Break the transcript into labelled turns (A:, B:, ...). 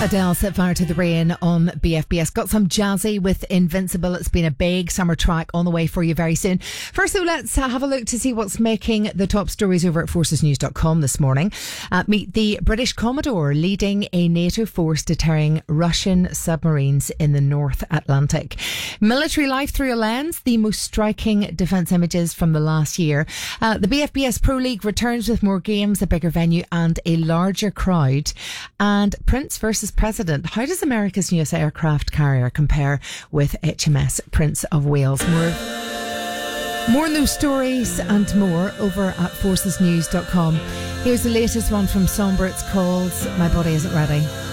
A: Adele set fire to the rain on BFBS. Got some jazzy with Invincible. It's been a big summer track on the way for you very soon. First though, let's have a look to see what's making the top stories over at forcesnews.com this morning. Meet the British Commodore leading a NATO force deterring Russian submarines in the North Atlantic. Military life through a lens, the most striking defence images from the last year. The BFBS Pro League returns with more games, a bigger venue and a larger crowd. And Prince versus President. How does America's newest aircraft carrier compare with HMS Prince of Wales? More on those stories and more over at forcesnews.com. Here's the latest one from Sombre. It's called My Body Isn't Ready.